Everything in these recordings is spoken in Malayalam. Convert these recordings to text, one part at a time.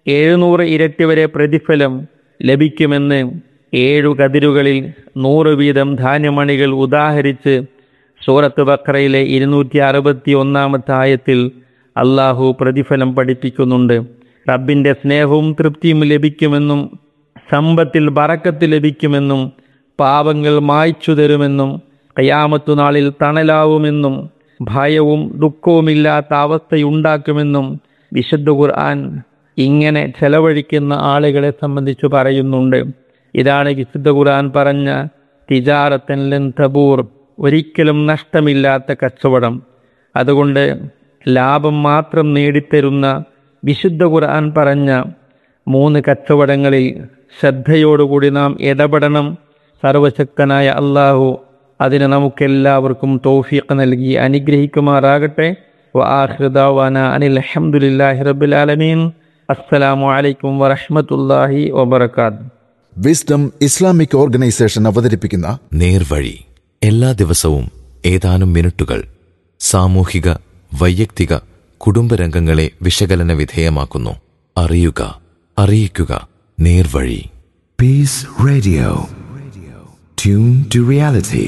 700 ഇരട്ടി വരെ പ്രതിഫലം ലഭിക്കുമെന്ന് 7 കതിരുകളിൽ 100 വീതം ധാന്യമണികൾ ഉദാഹരിച്ച് സൂറത്ത് ബഖറയിലെ 261 ആയത്തിൽ അള്ളാഹു പ്രതിഫലം പഠിപ്പിക്കുന്നുണ്ട്. റബ്ബിൻ്റെ സ്നേഹവും തൃപ്തിയും ലഭിക്കുമെന്നും സമ്പത്തിൽ ബറക്കത്ത് ലഭിക്കുമെന്നും പാപങ്ങൾ മായ്ച്ചു തരുമെന്നും ഖിയാമത്ത് നാളിൽ തണലാവുമെന്നും ഭയവും ദുഃഖവുമില്ലാത്ത അവസ്ഥയുണ്ടാക്കുമെന്നും വിശുദ്ധ ഖുർആൻ ഇങ്ങനെ ചെലവഴിക്കുന്ന ആളുകളെ സംബന്ധിച്ച് പറയുന്നുണ്ട്. ഇതാണ് വിശുദ്ധ ഖുർആൻ പറഞ്ഞ തിജാറത്തൻ ലൻ തബൂർ, ഒരിക്കലും നഷ്ടമില്ലാത്ത കച്ചവടം. അതുകൊണ്ട് ലാഭം മാത്രം നേടിത്തരുന്ന വിശുദ്ധ ഖുർആൻ പറഞ്ഞ 3 കച്ചവടങ്ങളിൽ ശ്രദ്ധയോടുകൂടി നാം ഇടപെടണം. സർവശക്തനായ അള്ളാഹു അതിന് നമുക്കെല്ലാവർക്കും തൗഫീഖ് നൽകി അനുഗ്രഹിക്കുമാറാകട്ടെ. വആഖിറു ദഅവാനാ അനിൽ ഹംദുലില്ലാഹി റബ്ബിൽ ആലമീൻ. അസ്സലാമു അലൈക്കും വറഹ്മത്തുള്ളാഹി വബറകാതുഹു. വിസ്ഡം ഇസ്ലാമിക് ഓർഗനൈസേഷൻ അവതരിപ്പിക്കുന്ന നേർവഴി എല്ലാ ദിവസവും ഏതാനും മിനിറ്റുകൾ സാമൂഹിക, വൈയക്തിക, കുടുംബരംഗങ്ങളെ വിശകലന വിധേയമാക്കുന്നു. അറിയുക, അറിയിക്കുക. നേർവഴി. Peace Radio. Tune to reality.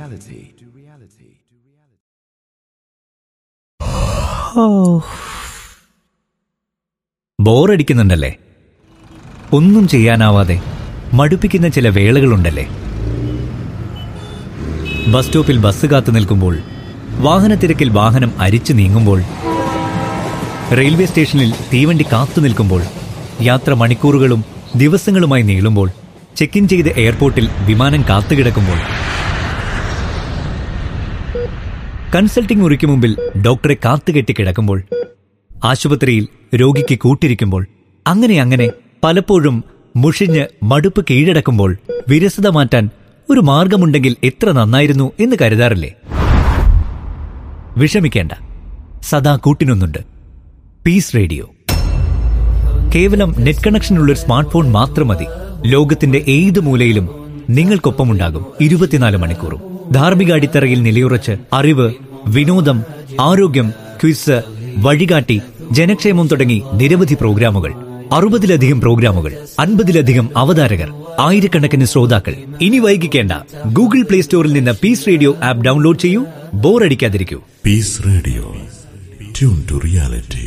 ബോറടിക്കുന്നുണ്ടല്ലേ? ഒന്നും ചെയ്യാനാവാതെ മടുപ്പിക്കുന്ന ചില വേളകളുണ്ടല്ലേ? ബസ് സ്റ്റോപ്പിൽ ബസ് കാത്തു നിൽക്കുമ്പോൾ, വാഹനത്തിരക്കിൽ വാഹനം അരിച്ചു നീങ്ങുമ്പോൾ, റെയിൽവേ സ്റ്റേഷനിൽ തീവണ്ടി കാത്തു നിൽക്കുമ്പോൾ, യാത്ര മണിക്കൂറുകളും ദിവസങ്ങളുമായി നീളുമ്പോൾ, ചെക്ക് ഇൻ ചെയ്ത് എയർപോർട്ടിൽ വിമാനം കാത്തുകിടക്കുമ്പോൾ, കൺസൾട്ടിംഗ് മുറിക്ക് മുമ്പിൽ ഡോക്ടറെ കാത്തുകെട്ടി കിടക്കുമ്പോൾ, ആശുപത്രിയിൽ രോഗിക്ക് കൂട്ടിരിക്കുമ്പോൾ, അങ്ങനെ പലപ്പോഴും മുഷിഞ്ഞ് മടുപ്പ് കീഴടക്കുമ്പോൾ വിരസത മാറ്റാൻ ഒരു മാർഗമുണ്ടെങ്കിൽ എത്ര നന്നായിരുന്നു എന്ന് കരുതാറില്ലേ? വിഷമിക്കേണ്ട, സദാ കൂട്ടിനൊന്നുണ്ട്. Piece radio. കേവലം നെറ്റ് കണക്ഷനുള്ളൊരു സ്മാർട്ട് ഫോൺ മാത്രം മതി. ലോകത്തിന്റെ ഏത് മൂലയിലും നിങ്ങൾക്കൊപ്പമുണ്ടാകും 24 മണിക്കൂറും. ധാർമ്മിക അടിത്തറയിൽ നിലയുറച്ച് അറിവ്, വിനോദം, ആരോഗ്യം, ക്വിസ്, വഴികാട്ടി, ജനക്ഷേമം തുടങ്ങി നിരവധി പ്രോഗ്രാമുകൾ. 60-ലധികം പ്രോഗ്രാമുകൾ, 50-ലധികം അവതാരകർ, ആയിരക്കണക്കിന് ശ്രോതാക്കൾ. ഇനി വൈകിക്കേണ്ട, ഗൂഗിൾ പ്ലേ സ്റ്റോറിൽ നിന്ന് പീസ് റേഡിയോ ആപ്പ് ഡൗൺലോഡ് ചെയ്യൂ. ബോറടിക്കാതിരിക്കൂ. Piece radio. Tune to reality.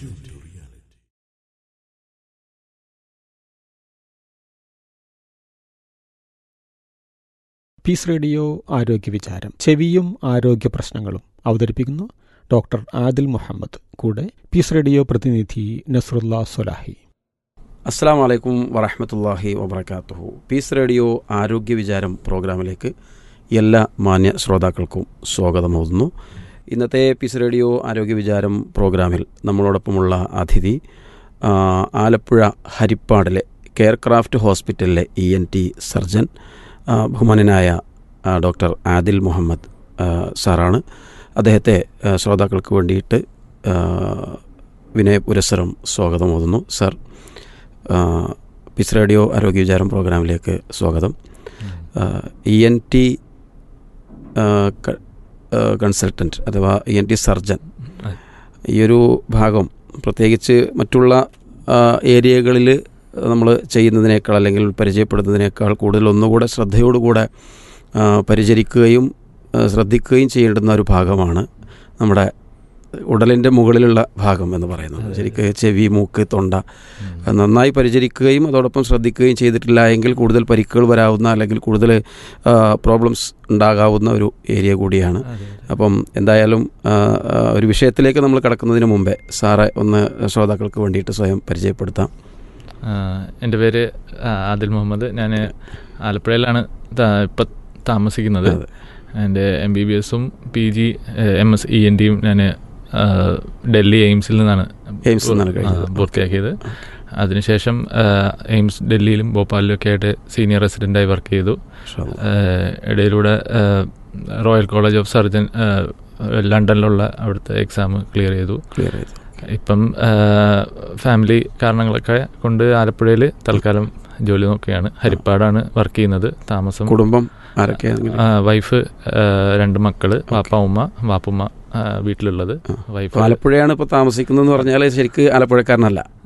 Piece radio ആരോഗ്യ വിചാരം, ചെവിയും ആരോഗ്യ പ്രശ്നങ്ങളും അവതരിപ്പിക്കുന്നു ഡോക്ടർ ആദിൽ മുഹമ്മദ്. കൂടെ പീസ് റേഡിയോ പ്രതിനിധി നസ്രുല്ല സ്വലാഹി. അസ്സലാമു അലൈക്കും വറഹ്മത്തുള്ളാഹി വബറകാതുഹു. പീസ് റേഡിയോ ആരോഗ്യ വിചാരം പ്രോഗ്രാമിലേക്ക് എല്ലാ മാന്യ ശ്രോതാക്കൾക്കും സ്വാഗതമോതുന്നു. ഇന്നത്തെ പീസ് റേഡിയോ ആരോഗ്യ വിചാരം പ്രോഗ്രാമിൽ നമ്മളോടൊപ്പമുള്ള അതിഥി ആലപ്പുഴ ഹരിപ്പാടിലെ കെയർക്രാഫ്റ്റ് ഹോസ്പിറ്റലിലെ ENT സർജൻ ബഹുമാനനായ ഡോക്ടർ ആദിൽ മുഹമ്മദ് സാറാണ്. അദ്ദേഹത്തെ ശ്രോതാക്കൾക്ക് വേണ്ടിയിട്ട് വിനയപുരസ്സരം സ്വാഗതമോതുന്നു. സർ, പീസ് റേഡിയോ ആരോഗ്യ വിചാരം പ്രോഗ്രാമിലേക്ക് സ്വാഗതം. ENT കൺസൾട്ടൻറ്റ് അഥവാ ENT സർജൻ, ഈയൊരു ഭാഗം പ്രത്യേകിച്ച് മറ്റുള്ള ഏരിയകളിൽ നമ്മൾ ചെയ്യുന്നതിനേക്കാൾ അല്ലെങ്കിൽ പരിചയപ്പെടുന്നതിനേക്കാൾ കൂടുതൽ ഒന്നുകൂടെ ശ്രദ്ധയോടുകൂടെ പരിചരിക്കുകയും ശ്രദ്ധിക്കുകയും ചെയ്യേണ്ടുന്ന ഒരു ഭാഗമാണ് നമ്മുടെ ഉടലിൻ്റെ മുകളിലുള്ള ഭാഗം എന്ന് പറയുന്നത്. ശരിക്കും ചെവി, മൂക്ക്, തൊണ്ട നന്നായി പരിചരിക്കുകയും അതോടൊപ്പം ശ്രദ്ധിക്കുകയും ചെയ്തിട്ടില്ല എങ്കിൽ കൂടുതൽ പരിക്കുകൾ വരാവുന്ന അല്ലെങ്കിൽ കൂടുതൽ പ്രോബ്ലംസ് ഉണ്ടാകാവുന്ന ഒരു ഏരിയ കൂടിയാണ്. അപ്പം എന്തായാലും ഒരു വിഷയത്തിലേക്ക് നമ്മൾ കടക്കുന്നതിന് മുമ്പേ സാറെ ഒന്ന് ശ്രോതാക്കൾക്ക് വേണ്ടിയിട്ട് സ്വയം പരിചയപ്പെടുത്താം. എൻ്റെ പേര് ആദിൽ മുഹമ്മദ്. ഞാൻ ആലപ്പുഴയിലാണ് ഇപ്പം താമസിക്കുന്നത്. എൻ്റെ MBBS-ഉം PG MS ENT-യും ഞാൻ ഡൽഹി എയിംസിൽ നിന്നാണ് പൂർത്തിയാക്കിയത്. അതിനുശേഷം എയിംസ് ഡൽഹിയിലും ഭോപ്പാലിലൊക്കെ ആയിട്ട് സീനിയർ റെസിഡൻ്റായി വർക്ക് ചെയ്തു. ഇടയിലൂടെ റോയൽ കോളേജ് ഓഫ് സർജൻ ലണ്ടനിലുള്ള അവിടുത്തെ എക്സാം ക്ലിയർ ചെയ്തു. ഇപ്പം ഫാമിലി കാരണങ്ങളൊക്കെ കൊണ്ട് ആലപ്പുഴയിൽ തൽക്കാലം ജോലി നോക്കുകയാണ്. ഹരിപ്പാടാണ് വർക്ക് ചെയ്യുന്നത്. താമസം, കുടുംബം ആരൊക്കെയാണ്? വൈഫ്, 2 മക്കള്, വാപ്പുമ്മ വീട്ടിലുള്ളത്. വൈഫ് ആലപ്പുഴയാണ് ഇപ്പോൾ താമസിക്കുന്നതെന്ന് പറഞ്ഞാൽ ശരിക്കും ആലപ്പുഴക്കാരനല്ല.